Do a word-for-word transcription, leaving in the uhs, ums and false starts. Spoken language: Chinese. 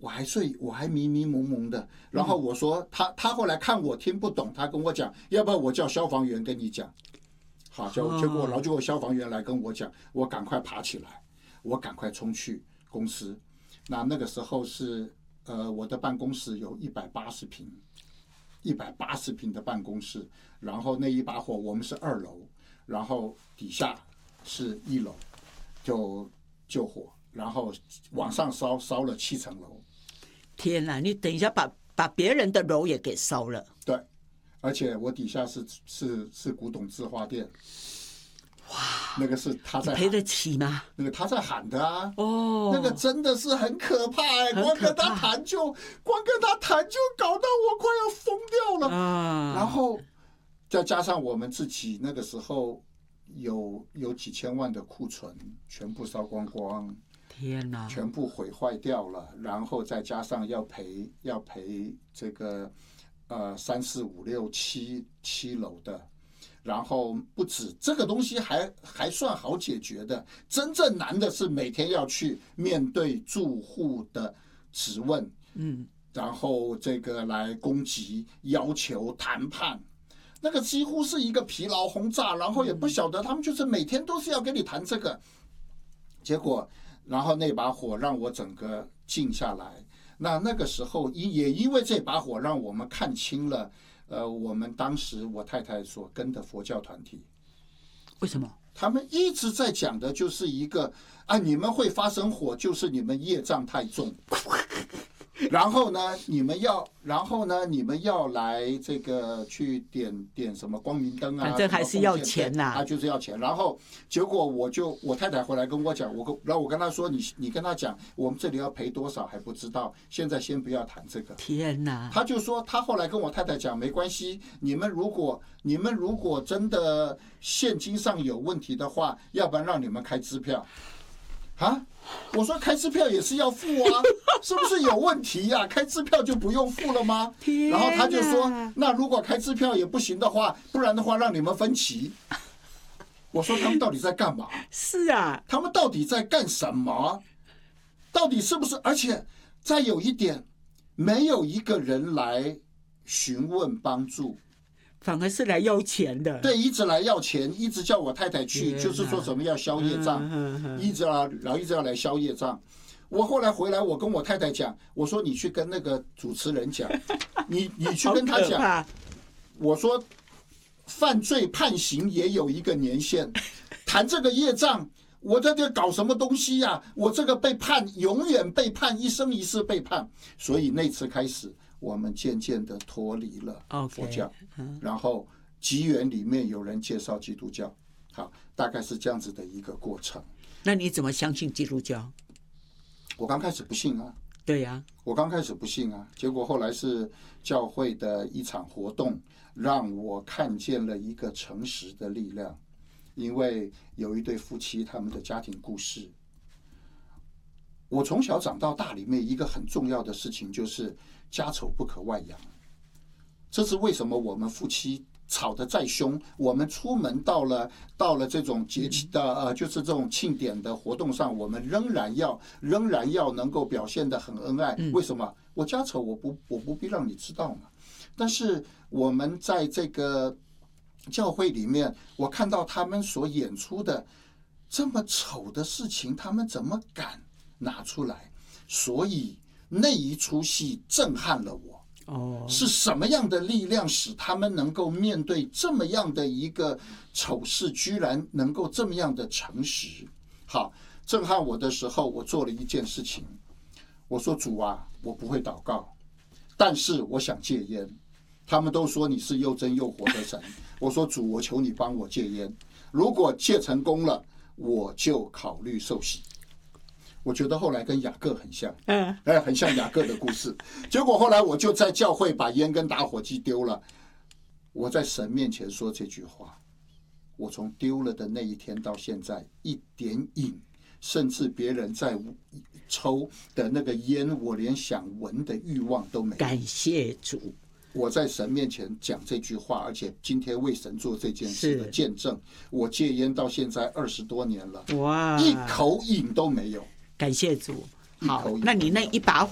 我还睡，我还迷迷蒙蒙的。然后我说他他后来看我听不懂，他跟我讲，要不要我叫消防员跟你讲？好，结果结果然后结果消防员来跟我讲，我赶快爬起来，我赶快冲去公司。那那个时候是呃我的办公室有一百八十平，一百八十平的办公室，然后那一把火我们是二楼，然后底下是一楼，就救火，然后往上烧烧了七层楼。 天哪！你等一下把把别人的楼也给烧了。 对，而且我底下是是是古董字画店。哇，那个是他在赔得起吗？ 那个他在喊的啊。 哦， 那个真的是很可怕哎、欸，光跟他谈就光跟他谈就搞到我快要疯掉了。啊，然后再加上我们自己那个时候有有几千万的库存，全部烧光光。 天哪！ 全部毁坏掉了，然后再加上要赔要赔这个呃三四五六七七楼的，然后不止这个东西还还算好解决的，真正难的是每天要去面对住户的质问，嗯，然后这个来攻击、要求、谈判。那个几乎是一个疲劳轰炸，然后也不晓得他们就是每天都是要跟你谈这个，结果。然后那把火让我整个静下来，那那个时候也因为这把火让我们看清了，呃，我们当时我太太所跟的佛教团体。 为什么？ 他们一直在讲的就是一个啊，你们会发生火，就是你们业障太重。然后呢，你们要，然后呢，你们要来这个去点点什么光明灯啊？ 反正还是要钱呐、啊， 啊，就是要钱。然后结果我就我太太回来跟我讲，我跟然后我跟她说，你你跟她讲，我们这里要赔多少还不知道，现在先不要谈这个。 天哪！ 他就说，他后来跟我太太讲，没关系，你们如果你们如果真的现金上有问题的话，要不然让你们开支票。啊，我说开支票也是要付啊，是不是有问题呀、啊？开支票就不用付了吗？然后他就说，那如果开支票也不行的话，不然的话让你们分期。我说他们到底在干嘛？ 是啊， 他们到底在干什么？到底是不是？而且再有一点，没有一个人来询问帮助。 反而是来要钱的， 对，一直来要钱，一直叫我太太去，就是说什么要消业障，一直啊，然后一直要来消业障。我后来回来，我跟我太太讲，我说你去跟那个主持人讲，你你去跟他讲，我说犯罪判刑也有一个年限，谈这个业障，我在这搞什么东西呀、啊？我这个被判永远被判，一生一世被判，所以那次开始。我们渐渐的脱离了佛教， okay, 然后机缘里面有人介绍基督教，好，大概是这样子的一个过程。 那你怎么相信基督教？ 我刚开始不信啊。 对呀、啊， 我刚开始不信啊，结果后来是教会的一场活动，让我看见了一个诚实的力量。因为有一对夫妻他们的家庭故事。我从小长到大里面一个很重要的事情就是家丑不可外扬，这是为什么我们夫妻吵得再凶，我们出门到了到了这种节气的呃，就是这种庆典的活动上，我们仍然要仍然要能够表现得很恩爱。为什么？我家丑我不我不必让你知道嘛。但是我们在这个教会里面，我看到他们所演出的这么丑的事情，他们怎么敢拿出来？所以那一出戏震撼了我。哦，是什么样的力量使他们能够面对这么样的一个丑事，居然能够这么样的诚实？好，震撼我的时候，我做了一件事情。我说主啊，我不会祷告，但是我想戒烟。他们都说你是又真又活的神。我说主，我求你帮我戒烟。如果戒成功了，我就考虑受洗。我觉得后来跟雅各很像，嗯，哎，很像雅各的故事。结果后来我就在教会把烟跟打火机丢了。我在神面前说这句话，我从丢了的那一天到现在，一点瘾，甚至别人在抽的那个烟，我连想闻的欲望都没有。 感谢主。 我在神面前讲这句话，而且今天为神做这件事的见证。我戒烟到现在二十多年了，哇，一口瘾都没有。 感谢主。好，那你那一把